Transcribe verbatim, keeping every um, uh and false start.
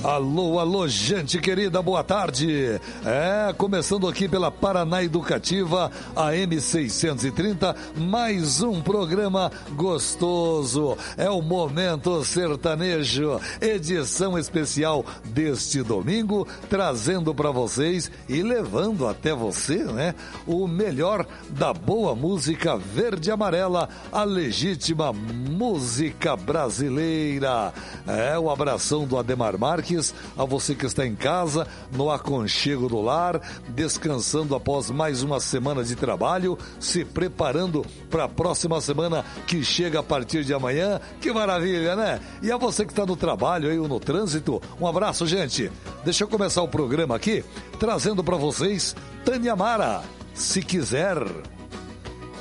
Alô, alô, gente querida, boa tarde. É, começando aqui pela Paraná Educativa, A M seiscentos e trinta, mais um programa gostoso. É o Momento Sertanejo, edição especial deste domingo, trazendo para vocês e levando até você, né, o melhor da boa música verde e amarela, a legítima música brasileira. É, o abração do Ademar Marques, a você que está em casa, no aconchego do lar, descansando após mais uma semana de trabalho, se preparando para a próxima semana que chega a partir de amanhã. Que maravilha, né? E a você que está no trabalho aí ou no trânsito, um abraço, gente. Deixa eu começar o programa aqui, trazendo para vocês Tânia Mara, Se Quiser.